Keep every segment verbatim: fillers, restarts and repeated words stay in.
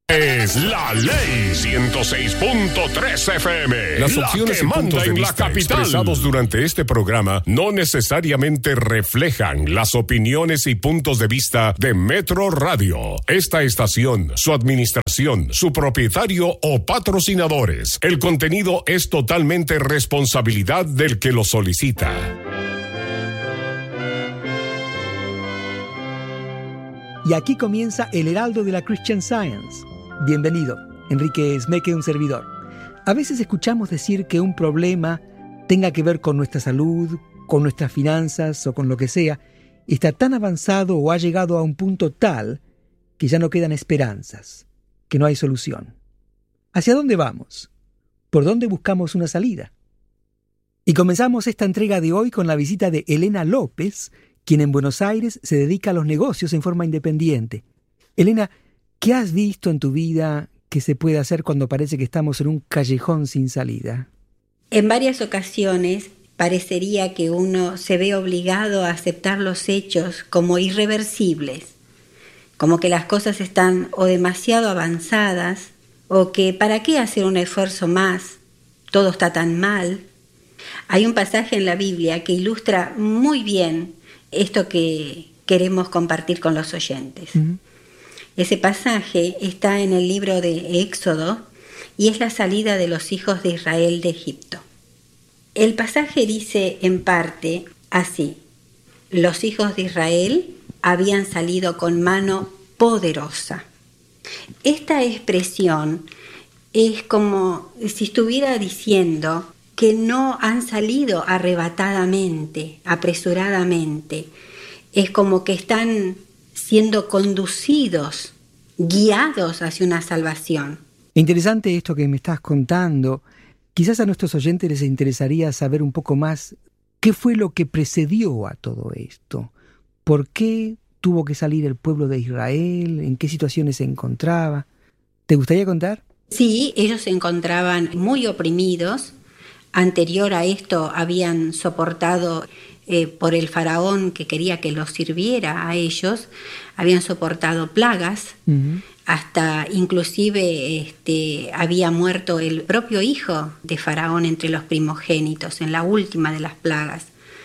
Es la Ley ciento seis punto tres F M. Las opciones y puntos de vista expresados durante este programa no necesariamente reflejan las opiniones y puntos de vista de Metro Radio, esta estación, su administración, su propietario o patrocinadores. El contenido es totalmente responsabilidad del que lo solicita. Y aquí comienza el Heraldo de la Christian Science. Bienvenido, Enrique Esmeque, un servidor. A veces escuchamos decir que un problema tenga que ver con nuestra salud, con nuestras finanzas o con lo que sea, está tan avanzado o ha llegado a un punto tal que ya no quedan esperanzas, que no hay solución. ¿Hacia dónde vamos? ¿Por dónde buscamos una salida? Y comenzamos esta entrega de hoy con la visita de Elena López, quien en Buenos Aires se dedica a los negocios en forma independiente. Elena, ¿qué has visto en tu vida que se puede hacer cuando parece que estamos en un callejón sin salida? En varias ocasiones parecería que uno se ve obligado a aceptar los hechos como irreversibles, como que las cosas están o demasiado avanzadas, o que ¿para qué hacer un esfuerzo más? Todo está tan mal. Hay un pasaje en la Biblia que ilustra muy bien esto que queremos compartir con los oyentes. Uh-huh. Ese pasaje está en el libro de Éxodo y es la salida de los hijos de Israel de Egipto. El pasaje dice en parte así: los hijos de Israel habían salido con mano poderosa. Esta expresión es como si estuviera diciendo que no han salido arrebatadamente, apresuradamente. Es como que están siendo conducidos, guiados hacia una salvación. Interesante esto que me estás contando. Quizás a nuestros oyentes les interesaría saber un poco más qué fue lo que precedió a todo esto. ¿Por qué tuvo que salir el pueblo de Israel? ¿En qué situaciones se encontraba? ¿Te gustaría contar? Sí, ellos se encontraban muy oprimidos. Anterior a esto habían soportado eh, por el faraón que quería que los sirviera a ellos, habían soportado plagas, uh-huh. hasta inclusive este, había muerto el propio hijo de faraón entre los primogénitos en la última de las plagas.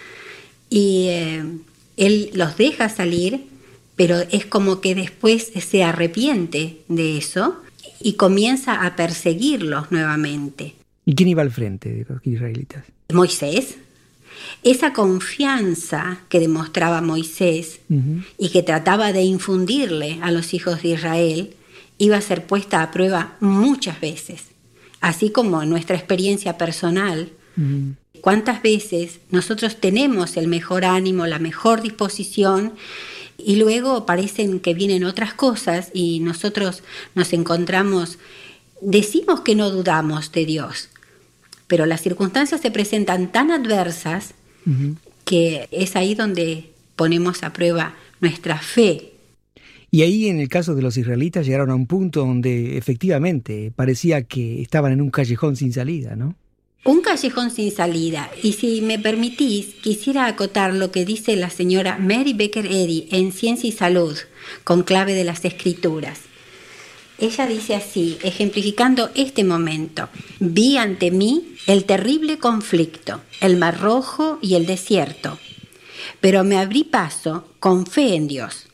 Y eh, él los deja salir, pero es como que después se arrepiente de eso y comienza a perseguirlos nuevamente. ¿Y quién iba al frente de los israelitas? Moisés. Esa confianza que demostraba Moisés uh-huh. y que trataba de infundirle a los hijos de Israel iba a ser puesta a prueba muchas veces, así como en nuestra experiencia personal. Uh-huh. ¿Cuántas veces nosotros tenemos el mejor ánimo, la mejor disposición, y luego parecen que vienen otras cosas y nosotros nos encontramos, decimos que no dudamos de Dios, pero las circunstancias se presentan tan adversas uh-huh. que es ahí donde ponemos a prueba nuestra fe. Y ahí, en el caso de los israelitas, llegaron a un punto donde efectivamente parecía que estaban en un callejón sin salida, ¿no? Un callejón sin salida. Y si me permitís, quisiera acotar lo que dice la señora Mary Baker Eddy en Ciencia y Salud, con clave de las Escrituras. Ella dice así, ejemplificando este momento: vi ante mí el terrible conflicto, el mar rojo y el desierto, pero me abrí paso con fe en Dios,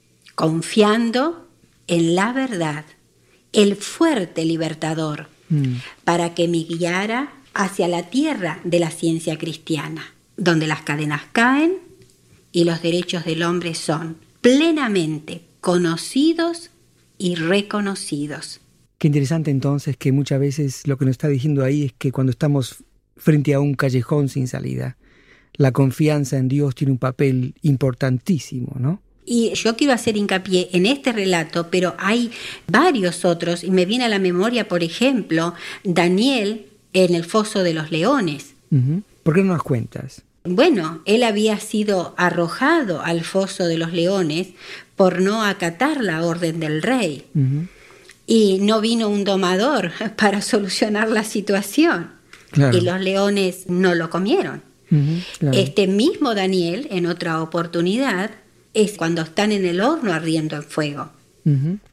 confiando en la verdad, el fuerte libertador, mm. para que me guiara hacia la tierra de la ciencia cristiana, donde las cadenas caen y los derechos del hombre son plenamente conocidos y reconocidos. Qué interesante entonces que muchas veces lo que nos está diciendo ahí es que cuando estamos frente a un callejón sin salida, la confianza en Dios tiene un papel importantísimo, ¿no? Y yo quiero hacer hincapié en este relato, pero hay varios otros, y me viene a la memoria, por ejemplo, Daniel en el foso de los leones. Uh-huh. ¿Por qué no nos cuentas? Bueno, él había sido arrojado al foso de los leones por no acatar la orden del rey. Uh-huh. Y no vino un domador para solucionar la situación. Claro. Y los leones no lo comieron. Uh-huh, claro. Este mismo Daniel, en otra oportunidad, es cuando están en el horno ardiendo en fuego. Uh-huh.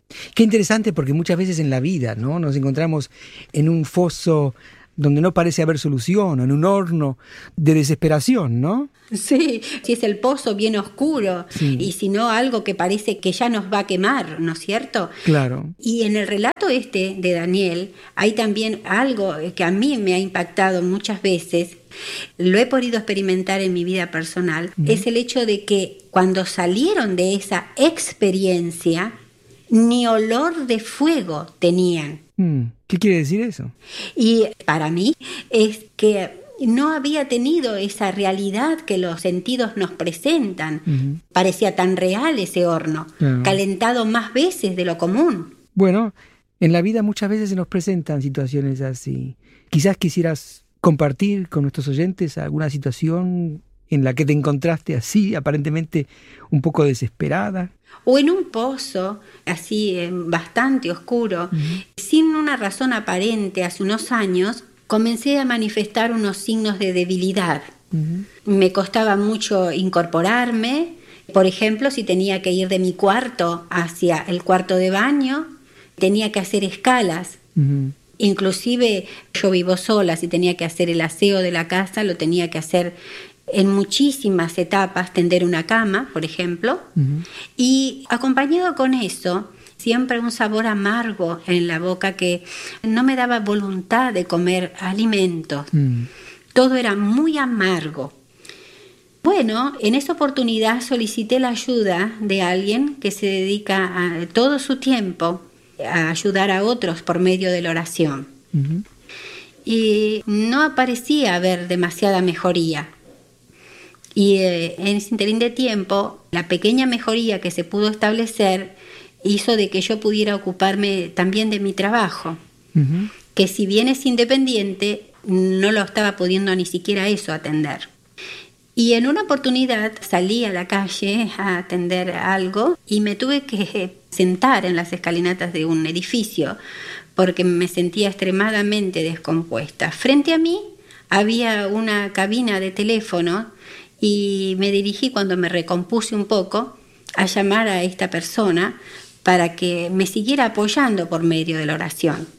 Qué interesante, porque muchas veces en la vida, ¿no?, nos encontramos en un foso donde no parece haber solución, en un horno de desesperación, ¿no? Sí, si es el pozo bien oscuro, sí. Y si no algo que parece que ya nos va a quemar, ¿no es cierto? Claro. Y en el relato este de Daniel hay también algo que a mí me ha impactado muchas veces, lo he podido experimentar en mi vida personal, mm. es el hecho de que cuando salieron de esa experiencia, ni olor de fuego tenían. ¿Qué quiere decir eso? Y para mí es que no había tenido esa realidad que los sentidos nos presentan. Uh-huh. Parecía tan real ese horno, uh-huh. calentado más veces de lo común. Bueno, en la vida muchas veces se nos presentan situaciones así. Quizás quisieras compartir con nuestros oyentes alguna situación en la que te encontraste así, aparentemente un poco desesperada. O en un pozo, así eh, bastante oscuro, uh-huh. sin una razón aparente. Hace unos años comencé a manifestar unos signos de debilidad. Uh-huh. Me costaba mucho incorporarme. Por ejemplo, si tenía que ir de mi cuarto hacia el cuarto de baño, tenía que hacer escalas. Uh-huh. Inclusive yo vivo sola, si tenía que hacer el aseo de la casa, lo tenía que hacer en muchísimas etapas, tender una cama, por ejemplo, uh-huh. y acompañado con eso, siempre un sabor amargo en la boca que no me daba voluntad de comer alimentos. Uh-huh. Todo era muy amargo. Bueno, en esa oportunidad solicité la ayuda de alguien que se dedica a, todo su tiempo a ayudar a otros por medio de la oración. Uh-huh. Y no aparecía haber demasiada mejoría. Y eh, en ese interín de tiempo, la pequeña mejoría que se pudo establecer hizo de que yo pudiera ocuparme también de mi trabajo, uh-huh. que si bien es independiente, no lo estaba pudiendo ni siquiera eso atender. Y en una oportunidad salí a la calle a atender algo y me tuve que sentar en las escalinatas de un edificio porque me sentía extremadamente descompuesta. Frente a mí había una cabina de teléfono y me dirigí, cuando me recompuse un poco, a llamar a esta persona para que me siguiera apoyando por medio de la oración.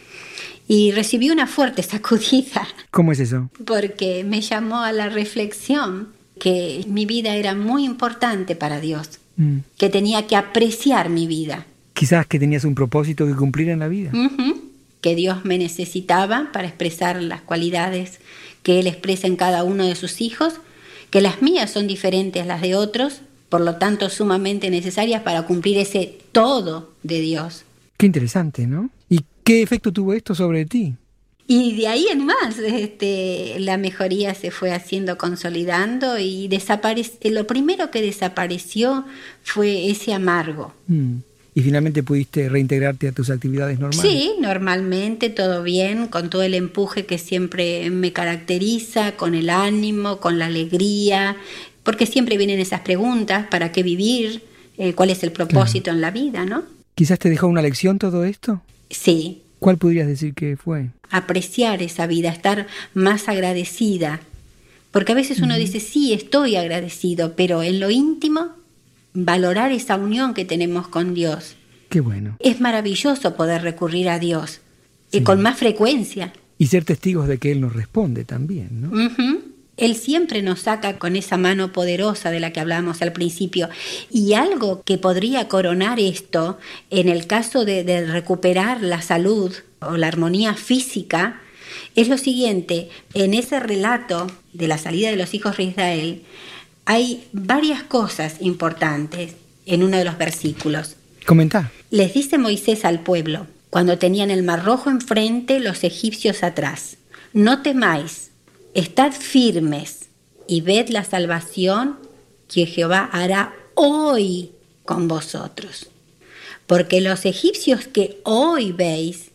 Y recibí una fuerte sacudida. ¿Cómo es eso? Porque me llamó a la reflexión que mi vida era muy importante para Dios, mm. que tenía que apreciar mi vida. Quizás que tenías un propósito que cumplir en la vida. Uh-huh. Que Dios me necesitaba para expresar las cualidades que Él expresa en cada uno de sus hijos, que las mías son diferentes a las de otros, por lo tanto sumamente necesarias para cumplir ese todo de Dios. Qué interesante, ¿no? ¿Y qué efecto tuvo esto sobre ti? Y de ahí en más, este, la mejoría se fue haciendo, consolidando, y desaparece, lo primero que desapareció fue ese amargo. Mm. ¿Y finalmente pudiste reintegrarte a tus actividades normales? Sí, normalmente, todo bien, con todo el empuje que siempre me caracteriza, con el ánimo, con la alegría, porque siempre vienen esas preguntas, ¿para qué vivir? Eh, ¿Cuál es el propósito claro. en la vida, no? ¿Quizás te dejó una lección todo esto? Sí. ¿Cuál podrías decir que fue? Apreciar esa vida, estar más agradecida. Porque a veces uno uh-huh. dice, sí, estoy agradecido, pero en lo íntimo, valorar esa unión que tenemos con Dios. Qué bueno. Es maravilloso poder recurrir a Dios, sí. y con más frecuencia. Y ser testigos de que Él nos responde también, ¿no? Uh-huh. Él siempre nos saca con esa mano poderosa de la que hablábamos al principio. Y algo que podría coronar esto, en el caso de, de recuperar la salud o la armonía física, es lo siguiente. En ese relato de la salida de los hijos de Israel, hay varias cosas importantes en uno de los versículos. Comenta. Les dice Moisés al pueblo, cuando tenían el Mar Rojo enfrente, los egipcios atrás: no temáis, estad firmes y ved la salvación que Jehová hará hoy con vosotros. Porque los egipcios que hoy veis,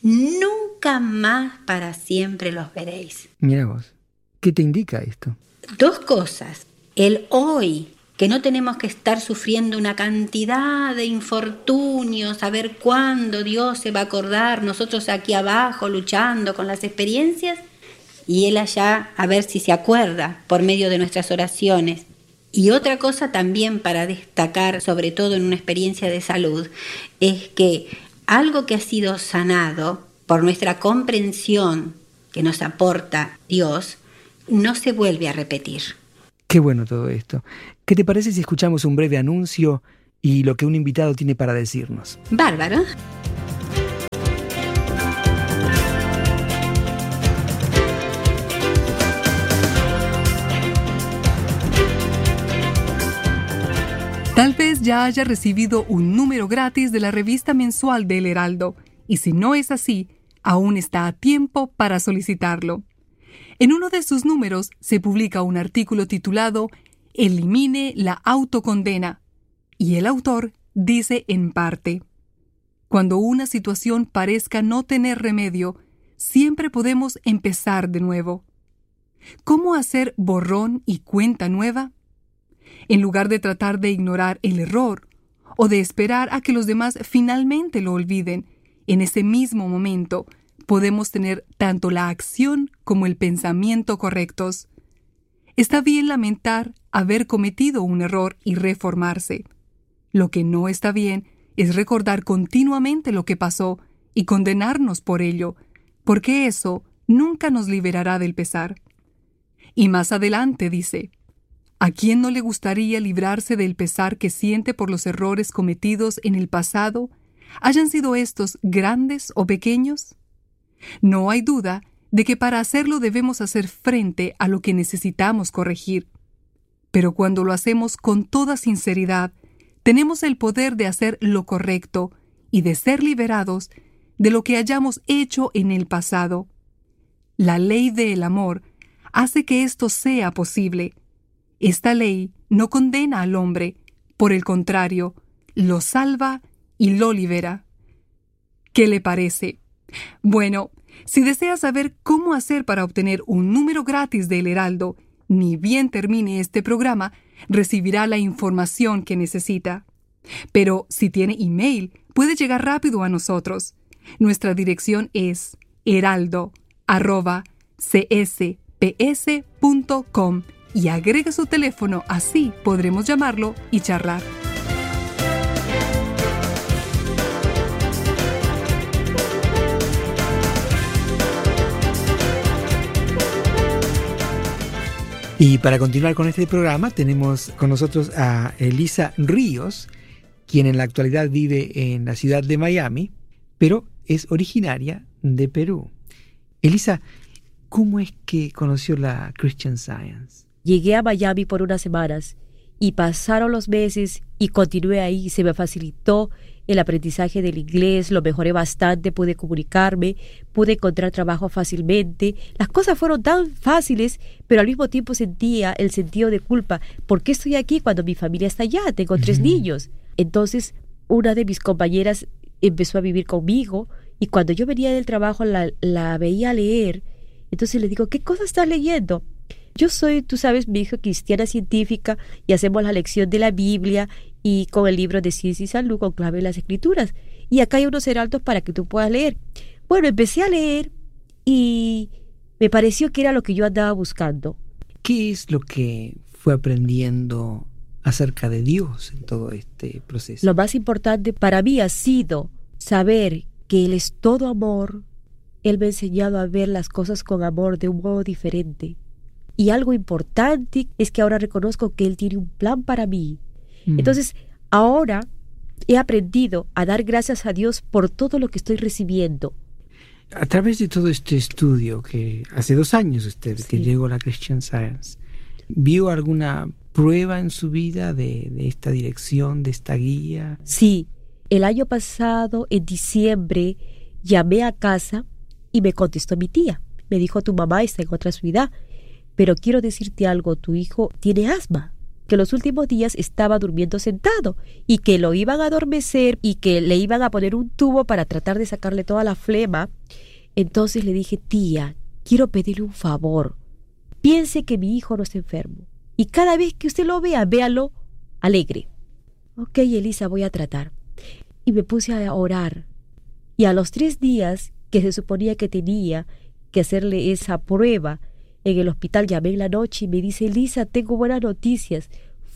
nunca más para siempre los veréis. Mira vos, ¿qué te indica esto? Dos cosas. El hoy, que no tenemos que estar sufriendo una cantidad de infortunios, a ver cuándo Dios se va a acordar, nosotros aquí abajo luchando con las experiencias, y Él allá a ver si se acuerda por medio de nuestras oraciones. Y otra cosa también para destacar, sobre todo en una experiencia de salud, es que algo que ha sido sanado por nuestra comprensión que nos aporta Dios, no se vuelve a repetir. Qué bueno todo esto. ¿Qué te parece si escuchamos un breve anuncio y lo que un invitado tiene para decirnos? Bárbaro. Tal vez ya haya recibido un número gratis de la revista mensual de El Heraldo, y si no es así, aún está a tiempo para solicitarlo. En uno de sus números se publica un artículo titulado Elimine la autocondena, y el autor dice en parte: cuando una situación parezca no tener remedio, siempre podemos empezar de nuevo. ¿Cómo hacer borrón y cuenta nueva? En lugar de tratar de ignorar el error o de esperar a que los demás finalmente lo olviden, en ese mismo momento podemos tener tanto la acción como el pensamiento correctos. Está bien lamentar haber cometido un error y reformarse. Lo que no está bien es recordar continuamente lo que pasó y condenarnos por ello, porque eso nunca nos liberará del pesar. Y más adelante dice: ¿a quién no le gustaría librarse del pesar que siente por los errores cometidos en el pasado, hayan sido estos grandes o pequeños? No hay duda de que para hacerlo debemos hacer frente a lo que necesitamos corregir. Pero cuando lo hacemos con toda sinceridad, tenemos el poder de hacer lo correcto y de ser liberados de lo que hayamos hecho en el pasado. La ley del amor hace que esto sea posible. Esta ley no condena al hombre, por el contrario, lo salva y lo libera. ¿Qué le parece? Bueno, si desea saber cómo hacer para obtener un número gratis de El Heraldo, ni bien termine este programa, recibirá la información que necesita. Pero si tiene email, puede llegar rápido a nosotros. Nuestra dirección es heraldo arroba c s p s punto com y agregue su teléfono, así podremos llamarlo y charlar. Y para continuar con este programa tenemos con nosotros a Elisa Ríos, quien en la actualidad vive en la ciudad de Miami, pero es originaria de Perú. Elisa, ¿cómo es que conoció la Christian Science? Llegué a Miami por unas semanas y pasaron los meses y continué ahí. Se me facilitó el aprendizaje del inglés, lo mejoré bastante, pude comunicarme, pude encontrar trabajo fácilmente. Las cosas fueron tan fáciles, pero al mismo tiempo sentía el sentido de culpa. ¿Por qué estoy aquí cuando mi familia está allá? Tengo tres niños. Entonces, una de mis compañeras empezó a vivir conmigo y cuando yo venía del trabajo la, la veía leer. Entonces le digo, ¿qué cosa estás leyendo? Yo soy, tú sabes, mi hija cristiana científica y hacemos la lección de la Biblia y con el libro de Ciencia y Salud con clave en las Escrituras. Y acá hay unos heraldos para que tú puedas leer. Bueno, empecé a leer y me pareció que era lo que yo andaba buscando. ¿Qué es lo que fue aprendiendo acerca de Dios en todo este proceso? Lo más importante para mí ha sido saber que Él es todo amor. Él me ha enseñado a ver las cosas con amor de un modo diferente. Y algo importante es que ahora reconozco que Él tiene un plan para mí. Mm. Entonces, ahora he aprendido a dar gracias a Dios por todo lo que estoy recibiendo. A través de todo este estudio, que hace dos años usted, sí, que llegó a la Christian Science, ¿vio alguna prueba en su vida de, de esta dirección, de esta guía? Sí, el año pasado, en diciembre, llamé a casa y me contestó mi tía. Me dijo, tu mamá está en otra ciudad. Pero quiero decirte algo, tu hijo tiene asma, que los últimos días estaba durmiendo sentado y que lo iban a adormecer y que le iban a poner un tubo para tratar de sacarle toda la flema. Entonces le dije, tía, quiero pedirle un favor. Piense que mi hijo no está enfermo y cada vez que usted lo vea, véalo alegre. Ok, Elisa, voy a tratar. Y me puse a orar. Y a los tres días que se suponía que tenía que hacerle esa prueba, en el hospital llamé en la noche y me dice, Elisa, tengo buenas noticias.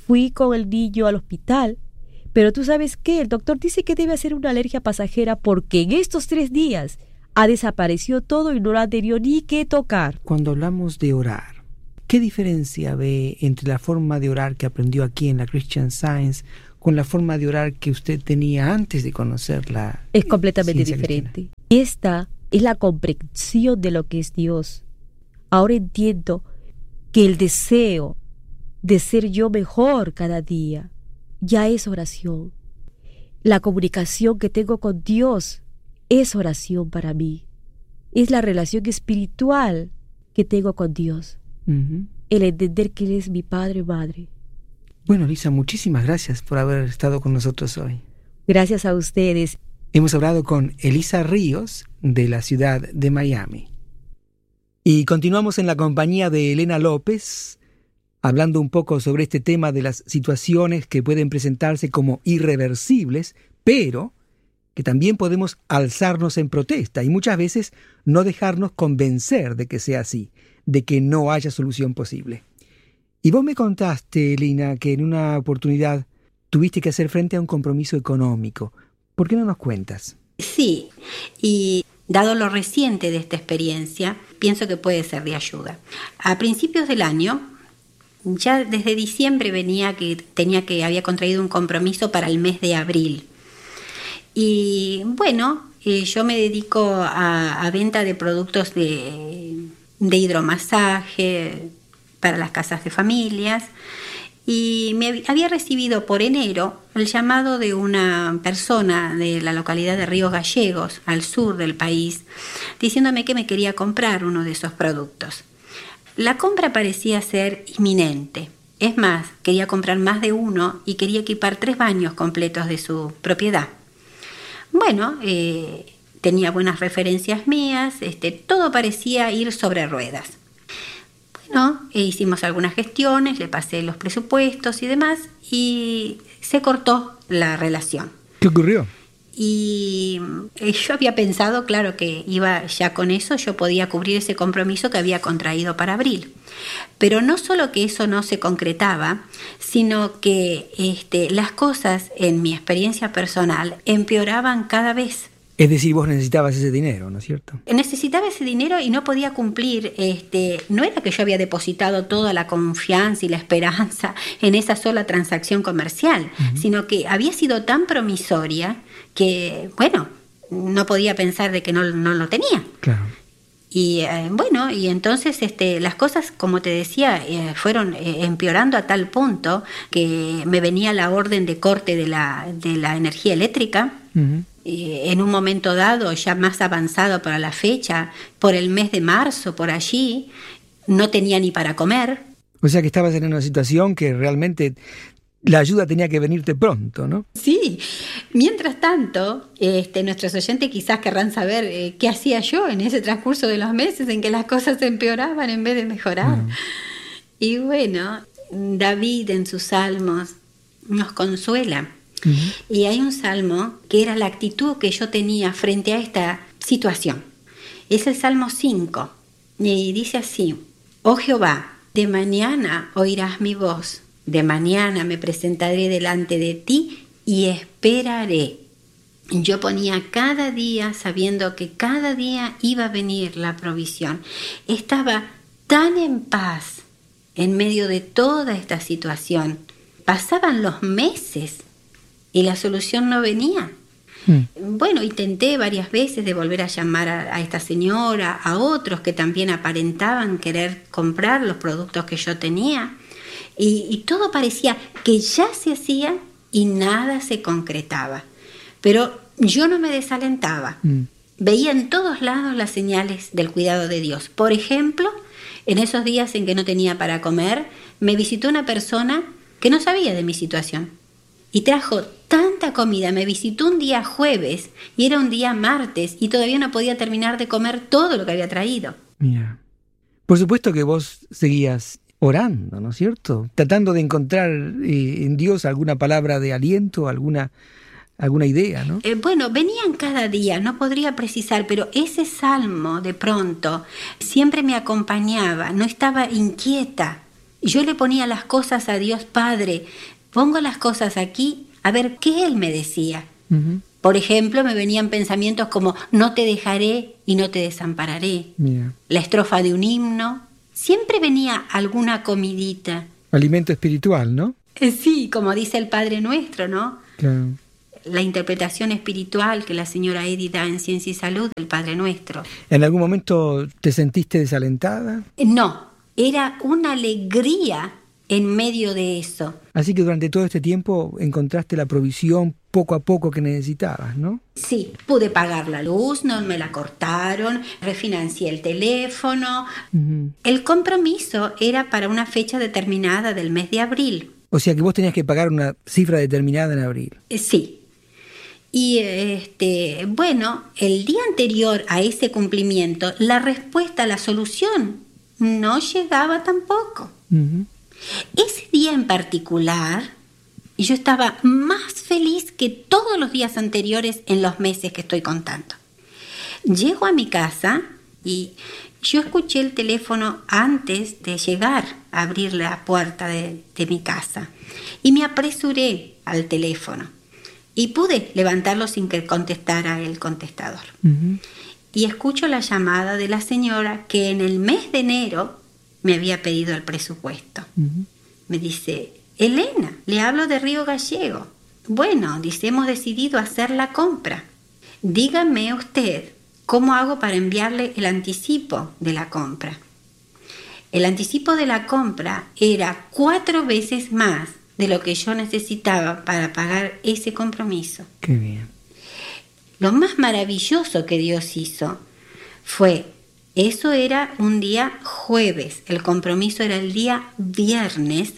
fui con el niño al hospital, pero tú sabes qué, el doctor dice que debe ser una alergia pasajera porque en estos tres días ha desaparecido todo y no lo ha tenido ni que tocar. Cuando hablamos de orar, ¿qué diferencia ve entre la forma de orar que aprendió aquí en la Christian Science con la forma de orar que usted tenía antes de conocerla? Es completamente diferente. Y esta es la comprensión de lo que es Dios. Ahora entiendo que el deseo de ser yo mejor cada día ya es oración. La comunicación que tengo con Dios es oración para mí. Es la relación espiritual que tengo con Dios. Uh-huh. El entender que Él es mi Padre y Madre. Bueno, Lisa, muchísimas gracias por haber estado con nosotros hoy. Gracias a ustedes. Hemos hablado con Elisa Ríos, de la ciudad de Miami. Y continuamos en la compañía de Elena López, hablando un poco sobre este tema de las situaciones que pueden presentarse como irreversibles, pero que también podemos alzarnos en protesta y muchas veces no dejarnos convencer de que sea así, de que no haya solución posible. Y vos me contaste, Elena, que en una oportunidad tuviste que hacer frente a un compromiso económico. ¿Por qué no nos cuentas? Sí, y dado lo reciente de esta experiencia, pienso que puede ser de ayuda. A principios del año, ya desde diciembre venía que tenía que había contraído un compromiso para el mes de abril. Y bueno, eh, yo me dedico a, a venta de productos de, de hidromasaje para las casas de familias. Y me había recibido por enero el llamado de una persona de la localidad de Ríos Gallegos, al sur del país, diciéndome que me quería comprar uno de esos productos. La compra parecía ser inminente. Es más, quería comprar más de uno y quería equipar tres baños completos de su propiedad. Bueno, eh, tenía buenas referencias mías, este, todo parecía ir sobre ruedas. Bueno, e hicimos algunas gestiones, le pasé los presupuestos y demás, y se cortó la relación. ¿Qué ocurrió? Y yo había pensado, claro, que iba ya con eso, yo podía cubrir ese compromiso que había contraído para abril. Pero no solo que eso no se concretaba, sino que este, las cosas, en mi experiencia personal, empeoraban cada vez. Es decir, vos necesitabas ese dinero, ¿no es cierto? Necesitaba ese dinero y no podía cumplir. Este, no era que yo había depositado toda la confianza y la esperanza en esa sola transacción comercial, uh-huh. sino que había sido tan promisoria que, bueno, no podía pensar de que no, no lo tenía. Claro. Y eh, bueno, y entonces este, las cosas, como te decía, eh, fueron eh, empeorando a tal punto que me venía la orden de corte de la, de la energía eléctrica. Uh-huh. En un momento dado, ya más avanzado para la fecha, por el mes de marzo, por allí, no tenía ni para comer. O sea que estabas en una situación que realmente la ayuda tenía que venirte pronto, ¿no? Sí. Mientras tanto, este, nuestros oyentes quizás querrán saber eh, qué hacía yo en ese transcurso de los meses en que las cosas empeoraban en vez de mejorar. Uh-huh. Y bueno, David en sus salmos nos consuela. Uh-huh. Y hay un salmo que era la actitud que yo tenía frente a esta situación. Es el Salmo cinco y dice así: Oh Jehová, de mañana oirás mi voz, de mañana me presentaré delante de ti y esperaré. Yo ponía cada día sabiendo que cada día iba a venir la provisión. Estaba tan en paz en medio de toda esta situación. Pasaban los meses y la solución no venía. Mm. Bueno, intenté varias veces de volver a llamar a, a esta señora, a otros que también aparentaban querer comprar los productos que yo tenía, y, y todo parecía que ya se hacía y nada se concretaba. Pero yo no me desalentaba. Mm. Veía en todos lados las señales del cuidado de Dios. Por ejemplo, en esos días en que no tenía para comer, me visitó una persona que no sabía de mi situación y trajo tanta comida. Me visitó un día jueves y era un día martes y todavía no podía terminar de comer todo lo que había traído. Mira, por supuesto que vos seguías orando, ¿no es cierto? Tratando de encontrar eh, en Dios alguna palabra de aliento, alguna, alguna idea, ¿no? Eh, bueno, venían cada día, no podría precisar, pero ese salmo de pronto siempre me acompañaba, no estaba inquieta. Y yo le ponía las cosas a Dios Padre. Pongo las cosas aquí, a ver qué Él me decía. Uh-huh. Por ejemplo, me venían pensamientos como no te dejaré y no te desampararé. Yeah. La estrofa de un himno. Siempre venía alguna comidita. Alimento espiritual, ¿no? Eh, sí, como dice el Padre Nuestro, ¿no? Claro. La interpretación espiritual que la señora Edith da en Ciencia y Salud del Padre Nuestro. ¿En algún momento te sentiste desalentada? No, era una alegría en medio de eso. Así que durante todo este tiempo encontraste la provisión poco a poco que necesitabas, ¿no? Sí, pude pagar la luz, no me la cortaron, refinancié el teléfono. Uh-huh. El compromiso era para una fecha determinada del mes de abril. O sea que vos tenías que pagar una cifra determinada en abril. Eh, sí. Y este, bueno, el día anterior a ese cumplimiento, la respuesta, la solución, no llegaba tampoco. Uh-huh. Ese día en particular, yo estaba más feliz que todos los días anteriores en los meses que estoy contando. Llego a mi casa y yo escuché el teléfono antes de llegar a abrir la puerta de, de mi casa y me apresuré al teléfono y pude levantarlo sin que contestara el contestador. Uh-huh. Y escucho la llamada de la señora que en el mes de enero me había pedido el presupuesto. Uh-huh. Me dice, Elena, le hablo de Río Gallego. Bueno, dice, hemos decidido hacer la compra. Dígame usted, ¿cómo hago para enviarle el anticipo de la compra? El anticipo de la compra era cuatro veces más de lo que yo necesitaba para pagar ese compromiso. Qué bien. Lo más maravilloso que Dios hizo fue, eso era un día jueves, el compromiso era el día viernes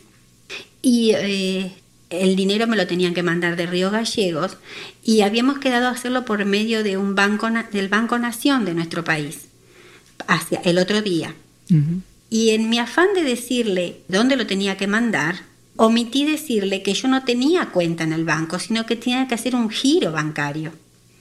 y eh, el dinero me lo tenían que mandar de Río Gallegos y habíamos quedado a hacerlo por medio de un banco del Banco Nación de nuestro país, hacia el otro día. Uh-huh. Y en mi afán de decirle dónde lo tenía que mandar, omití decirle que yo no tenía cuenta en el banco, sino que tenía que hacer un giro bancario.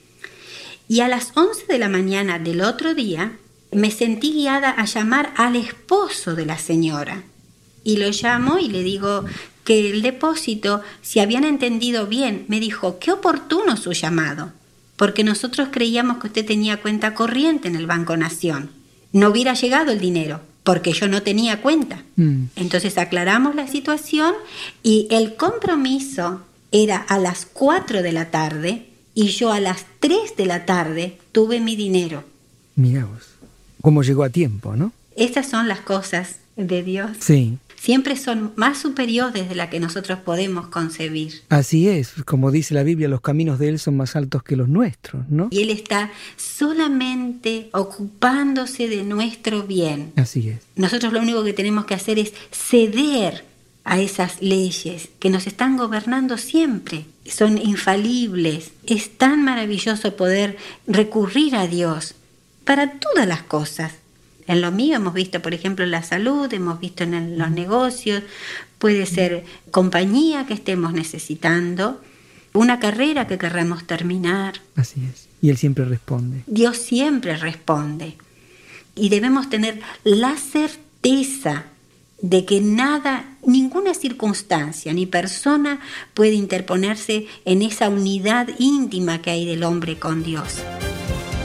Y a las once de la mañana del otro día, me sentí guiada a llamar al esposo de la señora. Y lo llamo y le digo que el depósito, si habían entendido bien, me dijo, qué oportuno su llamado, porque nosotros creíamos que usted tenía cuenta corriente en el Banco Nación. No hubiera llegado el dinero, porque yo no tenía cuenta. Mm. Entonces aclaramos la situación y el compromiso era a las cuatro de la tarde y yo a las tres de la tarde tuve mi dinero. Mirá vos, cómo llegó a tiempo, ¿no? Estas son las cosas de Dios. Sí. Siempre son más superiores de las que nosotros podemos concebir. Así es, como dice la Biblia, los caminos de Él son más altos que los nuestros, ¿no? Y Él está solamente ocupándose de nuestro bien. Así es. Nosotros lo único que tenemos que hacer es ceder a esas leyes que nos están gobernando siempre. Son infalibles. Es tan maravilloso poder recurrir a Dios para todas las cosas. En lo mío hemos visto, por ejemplo, en la salud, hemos visto en el, los negocios, puede ser compañía que estemos necesitando, una carrera que querramos terminar. Así es. Y Él siempre responde. Dios siempre responde. Y debemos tener la certeza de que nada, ninguna circunstancia ni persona puede interponerse en esa unidad íntima que hay del hombre con Dios.